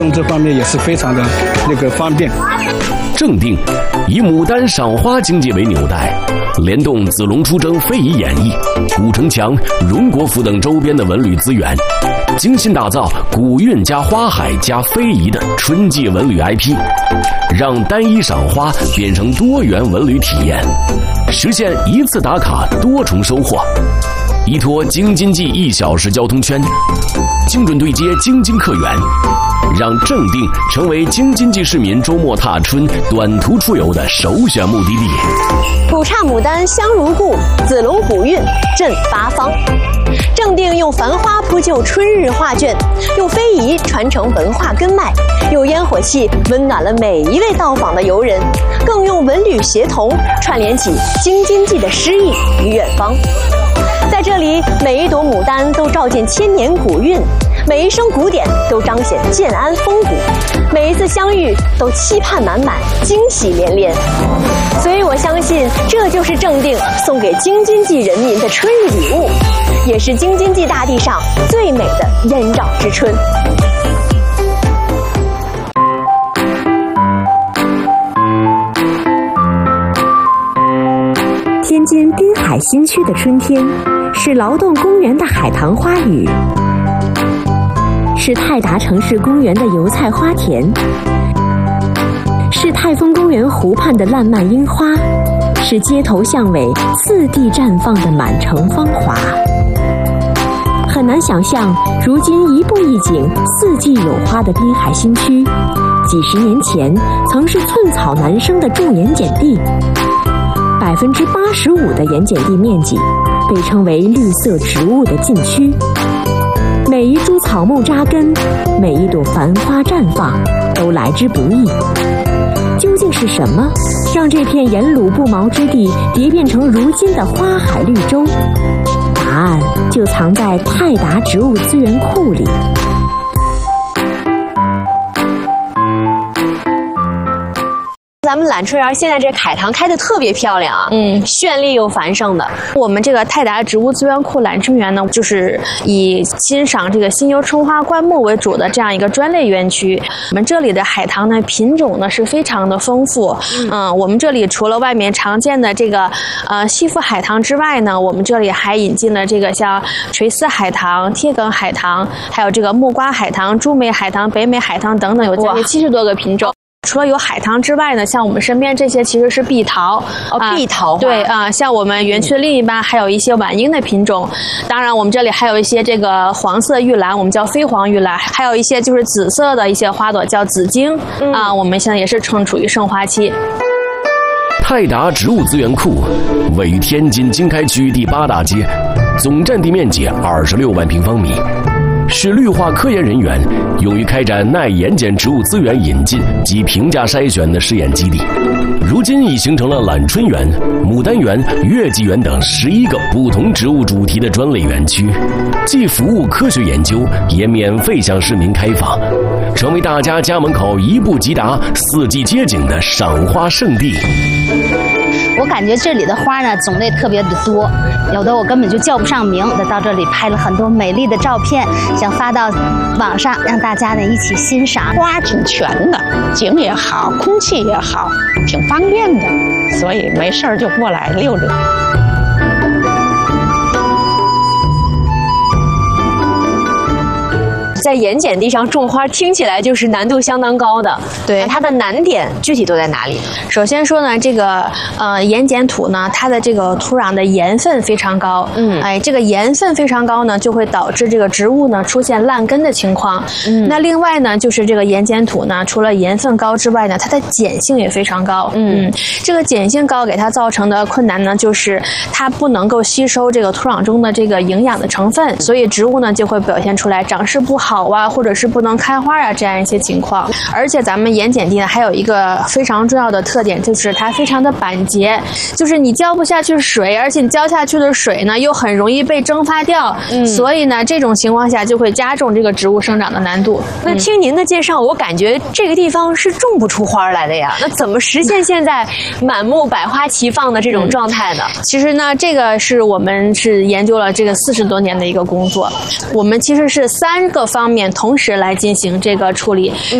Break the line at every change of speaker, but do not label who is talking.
这方面也是非常的方便。
正定以牡丹赏花经济为纽带，联动子龙出征非遗演艺、古城墙、荣国府等周边的文旅资源，精心打造古韵加花海加非遗的春季文旅 IP， 让单一赏花变成多元文旅体验，实现一次打卡多重收获。依托京津冀1小时交通圈，精准对接京津客源，让正定成为京津冀市民周末踏春、短途出游的首选目的地。
古刹牡丹香如故，子龙古韵振八方。正定用繁花铺就春日画卷，用非遗传承文化根脉，用烟火气温暖了每一位到访的游人，更用文旅协同串联起京津冀的诗意与远方。在这里，每一朵牡丹都照见千年古韵，每一声鼓点都彰显建安风骨，每一次相遇都期盼满满，惊喜连连。所以我相信，这就是正定送给京津冀人民的春日礼物，也是京津冀大地上最美的燕赵之春。
天津滨海新区的春天，是劳动公园的海棠花雨，是泰达城市公园的油菜花田，是泰丰公园湖畔的烂漫樱花，是街头巷尾四地绽放的满城芳华。很难想象，如今一步一景、四季有花的滨海新区，几十年前曾是寸草难生的重盐碱地。85%的盐碱地面积被称为绿色植物的禁区，每一株草木扎根，每一朵繁花绽放，都来之不易。究竟是什么让这片盐卤不毛之地蝶变成如今的花海绿洲？答案就藏在泰达植物资源库里。
咱们揽春园现在这海棠开得特别漂亮啊，绚丽又繁盛的。
我们这个泰达植物资源库揽春园呢，就是以欣赏这个犀牛春花灌木为主的这样一个专类园区。我们这里的海棠呢，品种呢是非常的丰富。我们这里除了外面常见的这个西府海棠之外呢，我们这里还引进了这个像垂丝海棠、贴梗海棠，还有这个木瓜海棠、朱梅海棠、北美海棠等等，有将近70多个品种。除了有海棠之外呢，像我们身边这些其实是碧桃
碧桃花
对像我们园区的另一半还有一些晚樱的品种，当然我们这里还有一些这个黄色玉兰，我们叫飞黄玉兰，还有一些就是紫色的一些花朵叫紫荆我们现在也是正处于盛花期。
泰达植物资源库位于天津经开区第8大街，总占地面积26万平方米。是绿化科研人员用于开展耐盐碱植物资源引进及评价筛选的试验基地，如今已形成了揽春园、牡丹园、月季园等11个不同植物主题的专类园区，既服务科学研究，也免费向市民开放，成为大家家门口一步即达、四季皆景的赏花圣地。
我感觉这里的花呢种类特别的多，有的我根本就叫不上名，到这里拍了很多美丽的照片，想发到网上让大家呢一起欣赏。
花挺全的，景也好，空气也好，挺方便的，所以没事就过来溜溜。
在盐碱地上种花，听起来就是难度相当高的。
对，
它的难点具体都在哪里？
首先说呢，这个盐碱土呢，它的这个土壤的盐分非常高。这个盐分非常高呢，就会导致这个植物呢出现烂根的情况。那另外呢，就是这个盐碱土呢，除了盐分高之外呢，它的碱性也非常高。这个碱性高给它造成的困难呢，就是它不能够吸收这个土壤中的这个营养的成分，所以植物呢就会表现出来长势不好或者是不能开花这样一些情况。而且咱们盐碱地呢还有一个非常重要的特点，就是它非常的板结，就是你浇不下去水，而且你浇下去的水呢又很容易被蒸发掉，所以呢这种情况下就会加重这个植物生长的难度。
那听您的介绍，我感觉这个地方是种不出花来的呀，那怎么实现现在满目百花齐放的这种状态呢？
其实呢这个是我们是研究了这个40多年的一个工作，我们其实是3个方方面同时来进行这个处理。